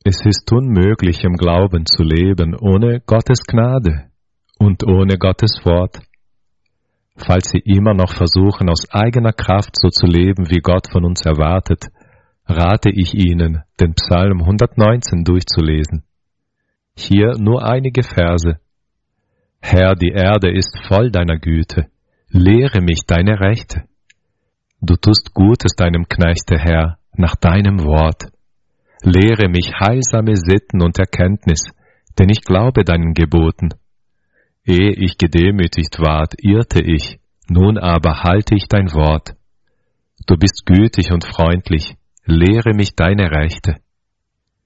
Es ist unmöglich, im Glauben zu leben, ohne Gottes Gnade und ohne Gottes Wort. Falls Sie immer noch versuchen, aus eigener Kraft so zu leben, wie Gott von uns erwartet, rate ich Ihnen, den Psalm 119 durchzulesen. Hier nur einige Verse. Herr, die Erde ist voll deiner Güte. Lehre mich deine Rechte. Du tust Gutes deinem Knechte, Herr, nach deinem Wort. Lehre mich heilsame Sitten und Erkenntnis, denn ich glaube deinen Geboten. Ehe ich gedemütigt ward, irrte ich, nun aber halte ich dein Wort. Du bist gütig und freundlich, lehre mich deine Rechte.